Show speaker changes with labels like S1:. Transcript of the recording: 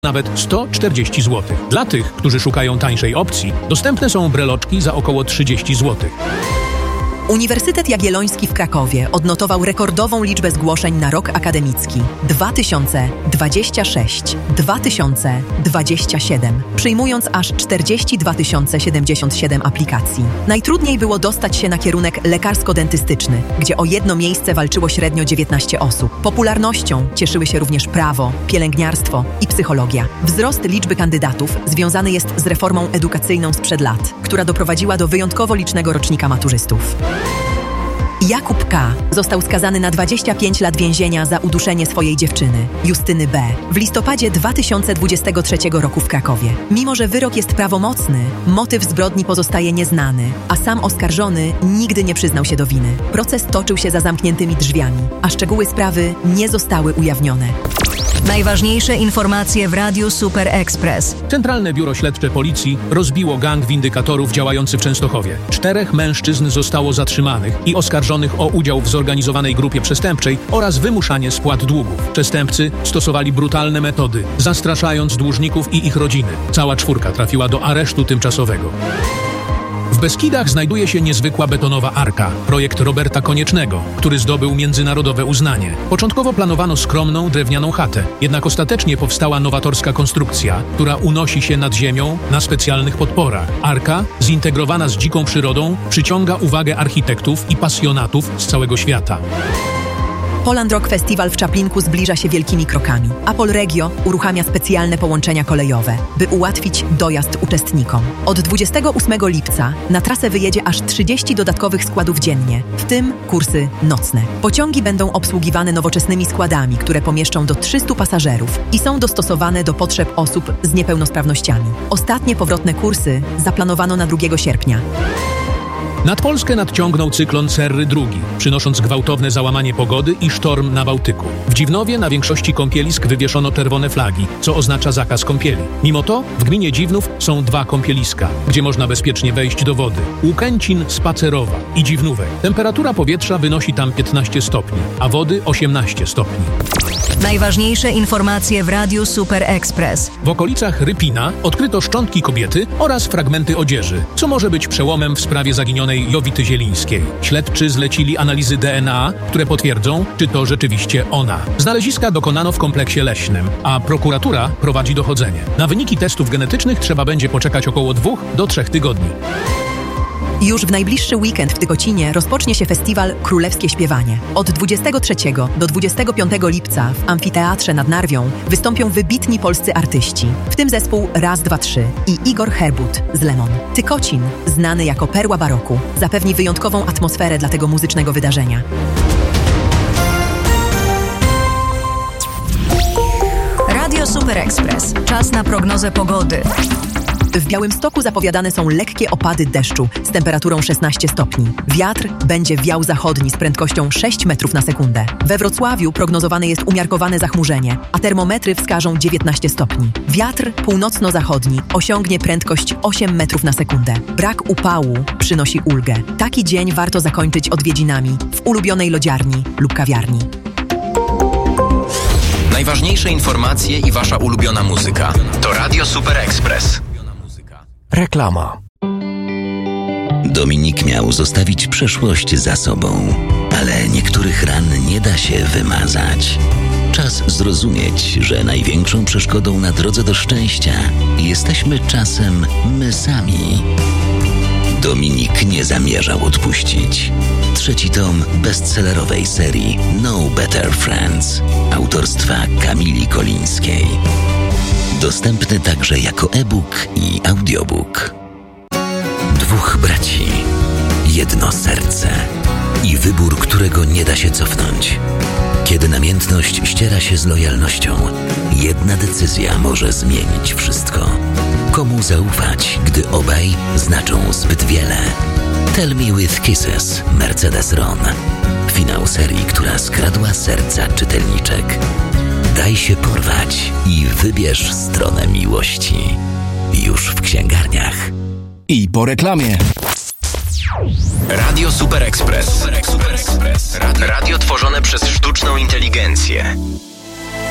S1: nawet 140 zł. Dla tych, którzy szukają tańszej opcji, dostępne są breloczki za około 30 zł.
S2: Uniwersytet Jagielloński w Krakowie odnotował rekordową liczbę zgłoszeń na rok akademicki 2026-2027, przyjmując aż 42 077 aplikacji. Najtrudniej było dostać się na kierunek lekarsko-dentystyczny, gdzie o jedno miejsce walczyło średnio 19 osób. Popularnością cieszyły się również prawo, pielęgniarstwo i psychologia. Wzrost liczby kandydatów związany jest z reformą edukacyjną sprzed lat, która doprowadziła do wyjątkowo licznego rocznika maturzystów. Jakub K. został skazany na 25 lat więzienia za uduszenie swojej dziewczyny, Justyny B., w listopadzie 2023 roku w Krakowie. Mimo że wyrok jest prawomocny, motyw zbrodni pozostaje nieznany, a sam oskarżony nigdy nie przyznał się do winy. Proces toczył się za zamkniętymi drzwiami, a szczegóły sprawy nie zostały ujawnione.
S3: Najważniejsze informacje w Radiu Super Express.
S1: Centralne Biuro Śledcze Policji rozbiło gang windykatorów działający w Częstochowie. 4 mężczyzn zostało zatrzymanych i oskarżonych o udział w zorganizowanej grupie przestępczej oraz wymuszanie spłat długów. Przestępcy stosowali brutalne metody, zastraszając dłużników i ich rodziny. Cała 4 trafiła do aresztu tymczasowego. W Beskidach znajduje się niezwykła betonowa arka, projekt Roberta Koniecznego, który zdobył międzynarodowe uznanie. Początkowo planowano skromną, drewnianą chatę, jednak ostatecznie powstała nowatorska konstrukcja, która unosi się nad ziemią na specjalnych podporach. Arka, zintegrowana z dziką przyrodą, przyciąga uwagę architektów i pasjonatów z całego świata.
S2: Poland Rock Festival w Czaplinku zbliża się wielkimi krokami. Apol Regio uruchamia specjalne połączenia kolejowe, by ułatwić dojazd uczestnikom. Od 28 lipca na trasę wyjedzie aż 30 dodatkowych składów dziennie, w tym kursy nocne. Pociągi będą obsługiwane nowoczesnymi składami, które pomieszczą do 300 pasażerów i są dostosowane do potrzeb osób z niepełnosprawnościami. Ostatnie powrotne kursy zaplanowano na 2 sierpnia.
S1: Nad Polskę nadciągnął cyklon Cerry II, przynosząc gwałtowne załamanie pogody i sztorm na Bałtyku. W Dziwnowie na większości kąpielisk wywieszono czerwone flagi, co oznacza zakaz kąpieli. Mimo to w gminie Dziwnów są 2 kąpieliska, gdzie można bezpiecznie wejść do wody. Łukęcin, Spacerowa i Dziwnówek. Temperatura powietrza wynosi tam 15 stopni, a wody 18 stopni.
S3: Najważniejsze informacje w Radiu Super Express.
S1: W okolicach Rypina odkryto szczątki kobiety oraz fragmenty odzieży, co może być przełomem w sprawie zaginionej Jowity Zielińskiej. Śledczy zlecili analizy DNA, które potwierdzą, czy to rzeczywiście ona. Znaleziska dokonano w kompleksie leśnym, a prokuratura prowadzi dochodzenie. Na wyniki testów genetycznych trzeba będzie poczekać około 2 do 3 tygodni.
S2: Już w najbliższy weekend w Tykocinie rozpocznie się festiwal Królewskie Śpiewanie. Od 23 do 25 lipca w Amfiteatrze nad Narwią wystąpią wybitni polscy artyści, w tym zespół Raz, 2, 3 i Igor Herbut z Lemon. Tykocin, znany jako perła baroku, zapewni wyjątkową atmosferę dla tego muzycznego wydarzenia.
S3: Radio Super Express. Czas na prognozę pogody.
S2: W Białymstoku zapowiadane są lekkie opady deszczu z temperaturą 16 stopni. Wiatr będzie wiał zachodni z prędkością 6 metrów na sekundę. We Wrocławiu prognozowane jest umiarkowane zachmurzenie, a termometry wskażą 19 stopni. Wiatr północno-zachodni osiągnie prędkość 8 metrów na sekundę. Brak upału przynosi ulgę. Taki dzień warto zakończyć odwiedzinami w ulubionej lodziarni lub kawiarni.
S4: Najważniejsze informacje i wasza ulubiona muzyka to Radio Super Express.
S5: Reklama.
S6: Dominik miał zostawić przeszłość za sobą, ale niektórych ran nie da się wymazać. Czas zrozumieć, że największą przeszkodą na drodze do szczęścia jesteśmy czasem my sami. Dominik nie zamierzał odpuścić. 3. tom bestsellerowej serii No Better Friends autorstwa Kamili Kolińskiej. Dostępny także jako e-book i audiobook. 2 braci, jedno serce i wybór, którego nie da się cofnąć. Kiedy namiętność ściera się z lojalnością, jedna decyzja może zmienić wszystko. Komu zaufać, gdy obaj znaczą zbyt wiele? Tell Me With Kisses, Mercedes Ron. Finał serii, która skradła serca czytelniczek. Daj się porwać i wybierz stronę miłości. Już w księgarniach.
S5: I po reklamie.
S4: Radio Super Express. Radio tworzone przez sztuczną inteligencję.